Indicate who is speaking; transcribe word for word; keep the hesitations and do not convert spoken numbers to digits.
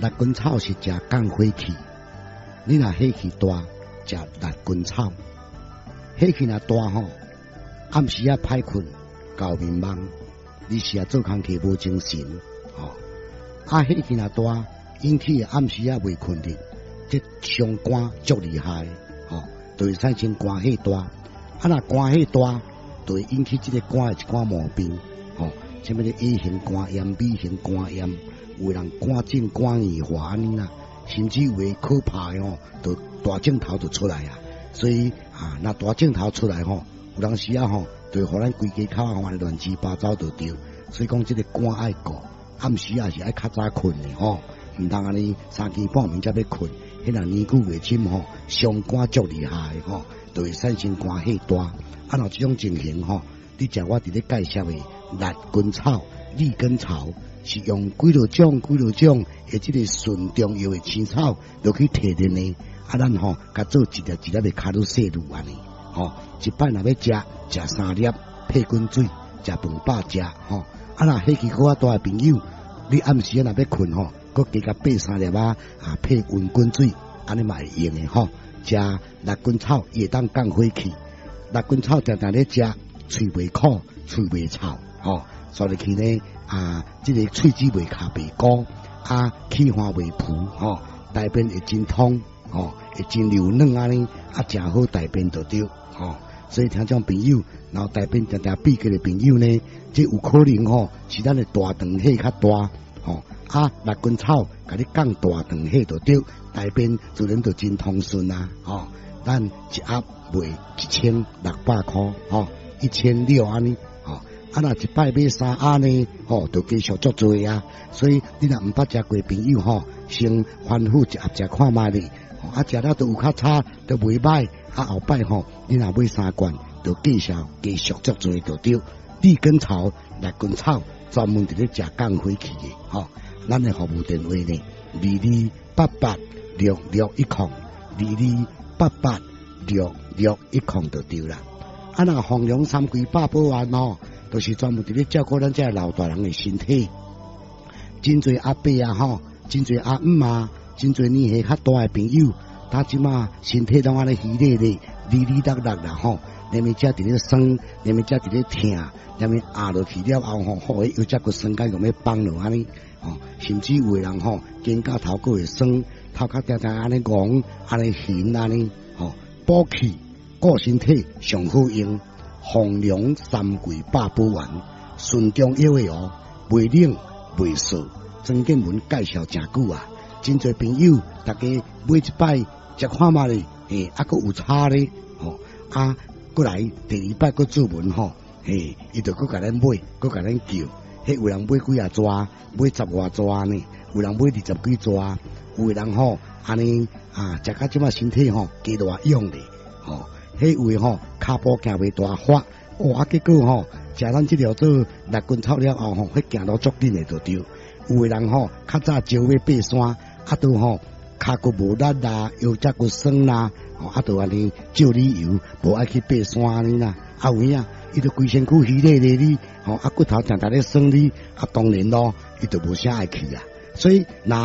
Speaker 1: 辣根草是食降火气，你若火气大，食辣根草。火气若大吼，暗时啊歹困，搞面茫，你是啊做工课无精神，吼、哦。啊，火气若大，引起暗时啊未困的，即伤肝足厉害，吼、哦，就会产生肝火大。啊，若肝火大，就会引起即个肝的一寡毛病，吼、哦，什么咧 A 型肝炎、B 型肝炎。有人肝症、肝硬化安尼啦，甚至有诶可怕哦，就大镜头就出来啊。所以啊，那大镜头出来吼，有当时啊吼，就互咱规家口啊吼乱七八糟就对。所以讲这个肝爱顾，暗时也是爱较早困的吼，唔通安尼三更半暝才要困，迄若年久月深吼，伤肝足厉害吼，就会产生肝火大。啊，若这种情形吼，你食我伫咧介绍的辣根草、利根草。是用几落种、几落种，诶，即个纯中药诶青草，落去提炼呢。啊，咱吼，甲做一粒一粒诶卡路细路安尼，吼，一摆若要食，食三粒配滚水，食饭饱食，吼。啊，若火气好啊大诶朋友，你暗时啊若要困吼，佮加甲配三粒啊，啊配温滚水，安尼嘛会用诶吼。食辣根草也当降火气，辣根草常常咧食，喙袂苦，喙袂臭，吼。所以去呢啊，这个喙齿袂卡袂高，啊气化袂浮，吼、哦，大便会真通，吼、哦，会真流软安尼，啊，真好大便就对，吼、哦。所以听种朋友，然后大便常常闭结的朋友呢，这有可能吼、哦、是咱的大肠气较大，吼、哦，啊辣根草甲你降大肠气就对，大便自然就真通顺啊，吼、哦。咱一盒卖一千六百块，吼、哦，一千六安尼。啊，若一摆买三盒呢，吼，就继续足多啊。所以你若毋捌食过朋友吼，先反复一盒食看卖哩。啊，食了都有较差，都袂歹。啊，后摆吼，你若买三罐，就继续继续足多就对。利根草、辣根草专门伫咧食降火气的，吼。咱的服务电话呢，二二八八六六一空，二二八八六六一空就对啦。啊，若弘扬三规百保安吼。都是专门伫咧照顾咱这老大人的身体，真侪阿伯啊吼，真侪阿姆啊，真侪年纪较大的朋友，他即马身体拢安尼虚咧咧，哩哩达达啦吼，连咪只伫咧酸，连咪只伫咧疼，连咪压落去了后吼，好诶又只个酸解用要放落安尼，吼，甚至有诶人吼，肩胛头个会酸，头壳定定安尼戆，安尼悬安尼，吼，补气顾身体上好用。弘扬三规百保丸，顺中药的哦，袂冷袂涩。曾建文介绍真久啊，真侪朋友大家买一摆食看嘛咧，嘿，啊，佫有差咧，吼、哦，啊，佫来第二摆佫注文吼，嘿，伊就佫甲咱买，佫甲咱叫，迄有人买几啊抓，买十外抓呢，有人买二十几抓，有诶人吼，安尼啊，食到即马身体吼，加大用咧，吼、哦。迄位吼，骹步行袂大发，哦啊，结果吼，食咱即条做辣根草了后吼，迄行路足紧诶就对。有诶人吼，较早招要爬山，啊都吼骹骨无力啦，腰脊骨酸啦，吼啊都安尼照理由，无爱去爬山安尼啦。啊有影，伊就规身躯虚咧咧哩，吼啊骨头常常咧酸哩，啊当然咯，伊就无啥爱去啊。所以若